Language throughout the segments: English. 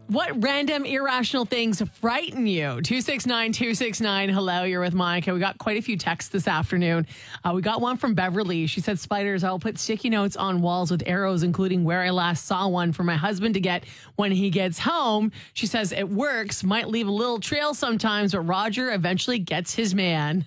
What random irrational things frighten you? 269-269. Hello, you're with Monica. We got quite a few texts this afternoon. We got one from Beverly. She said, spiders, I'll put sticky notes on walls with arrows, including where I last saw one for my husband to get when he gets home. She says it works, might leave a little trail sometimes, but Roger eventually gets his man.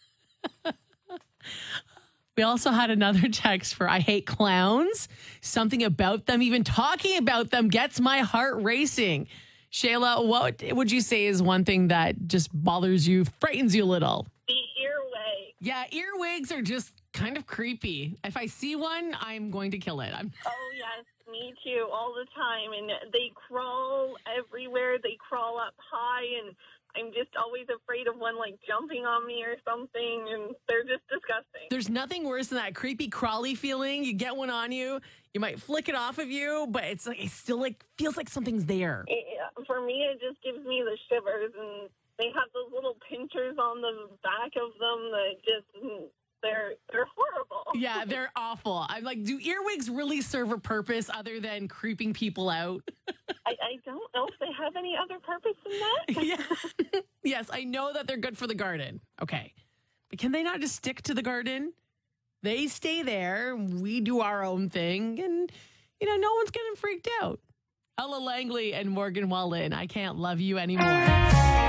We also had another text for I hate clowns. Something about them, even talking about them, gets my heart racing. Shayla, what would you say is one thing that just bothers you, frightens you a little? The earwig. Yeah, earwigs are just kind of creepy. If I see one, I'm going to kill it. Oh, yes, me too, all the time. And they crawl everywhere. They crawl up high, and I'm just always afraid of one, like, jumping on me or something, and they're just disgusting. There's nothing worse than that creepy crawly feeling. You get one on you, you might flick it off of you, but it's still feels like something's there. For me, it just gives me the shivers, and they have those little pinchers on the back of them that just... They're horrible. Yeah, they're awful. I'm like, do earwigs really serve a purpose other than creeping people out? I don't know if they have any other purpose than that. Yeah. Yes, I know that they're good for the garden. Okay. But can they not just stick to the garden? They stay there. We do our own thing. And, no one's getting freaked out. Ella Langley and Morgan Wallen, I Can't Love You Anymore.